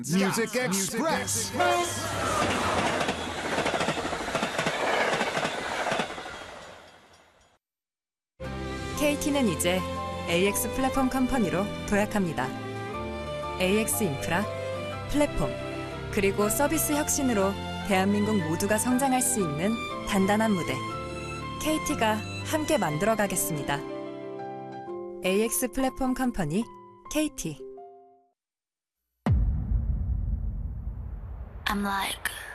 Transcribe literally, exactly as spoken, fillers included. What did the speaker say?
Music Express. 케이티는 이제 에이엑스 플랫폼 컴퍼니로 도약합니다. 에이엑스 인프라, 플랫폼, 그리고 서비스 혁신으로 대한민국 모두가 성장할 수 있는 단단한 무대. 케이티가 함께 만들어 가겠습니다. 에이엑스 플랫폼 컴퍼니 케이티. I'm like